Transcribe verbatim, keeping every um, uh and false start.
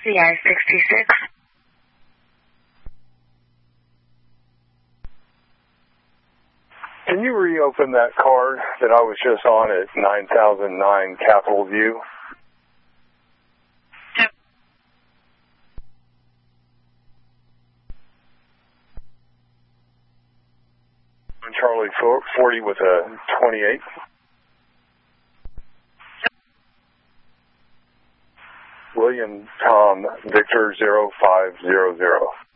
C I sixty-six. Can you reopen that card that I was just on at nine thousand nine Capitol View? Charlie forty with a twenty-eight. William Tom Victor zero five zero zero.